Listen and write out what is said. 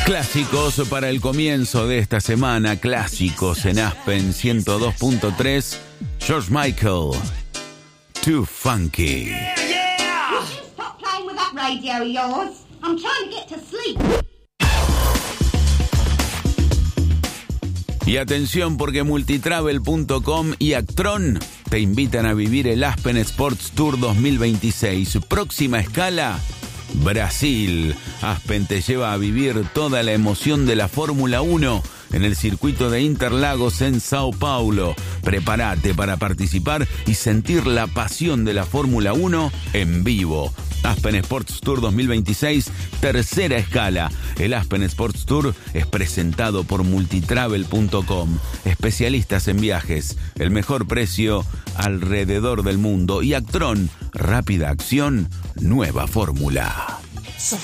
Clásicos para el comienzo de esta semana, clásicos en Aspen 102.3, George Michael, Too Funky. Yeah! Stop playing with that radio of yours. I'm trying to get to sleep. Y atención porque Multitravel.com y Actron te invitan a vivir el Aspen Sports Tour 2026. Próxima escala, Brasil. Aspen te lleva a vivir toda la emoción de la Fórmula 1 en el circuito de Interlagos en Sao Paulo. Prepárate para participar y sentir la pasión de la Fórmula 1 en vivo. Aspen Sports Tour 2026, tercera escala. El Aspen Sports Tour es presentado por Multitravel.com. Especialistas en viajes, el mejor precio alrededor del mundo. Y Actron, rápida acción, nueva fórmula.